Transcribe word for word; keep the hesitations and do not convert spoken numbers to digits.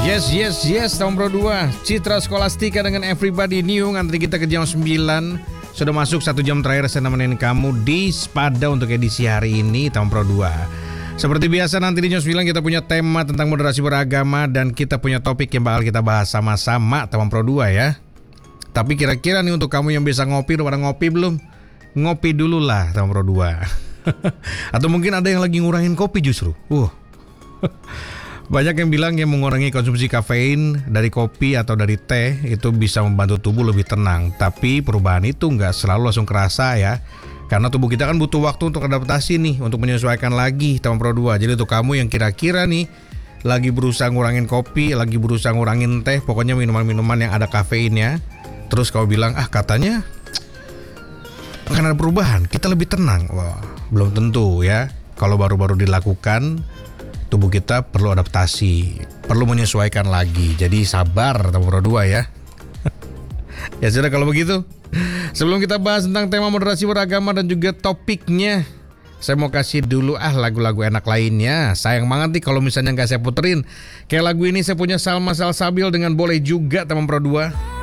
Yes, yes, yes, tahun Pro dua Citra Skolastika dengan Everybody New. Ngantri kita ke jam sembilan. Sudah masuk satu jam terakhir saya nemenin kamu di Spada untuk edisi hari ini tahun Pro dua. Seperti biasa nanti di jam sembilan kita punya tema tentang moderasi beragama. Dan kita punya topik yang bakal kita bahas sama-sama tahun Pro dua ya. Tapi kira-kira nih untuk kamu yang bisa ngopi, udah pada ngopi belum? Ngopi dulu lah tahun Pro dua. Atau mungkin ada yang lagi ngurangin kopi justru. Uh. Banyak yang bilang yang mengurangi konsumsi kafein dari kopi atau dari teh itu bisa membantu tubuh lebih tenang. Tapi perubahan itu nggak selalu langsung kerasa ya. Karena tubuh kita kan butuh waktu untuk adaptasi nih, untuk menyesuaikan lagi tahun Pro dua. Jadi untuk kamu yang kira-kira nih lagi berusaha ngurangin kopi, lagi berusaha ngurangin teh, pokoknya minuman-minuman yang ada kafeinnya. Terus kau bilang, ah katanya akan ada perubahan, kita lebih tenang. Wah, belum tentu ya. Kalau baru-baru dilakukan, tubuh kita perlu adaptasi, perlu menyesuaikan lagi. Jadi sabar tahun Pro dua ya. Ya sudah kalau begitu, sebelum kita bahas tentang tema moderasi beragama dan juga topiknya, saya mau kasih dulu ah lagu-lagu enak lainnya. Sayang banget nih kalau misalnya nggak saya puterin. Kayak lagu ini saya punya Salma Salsabil dengan Boleh Juga tahun Pro dua.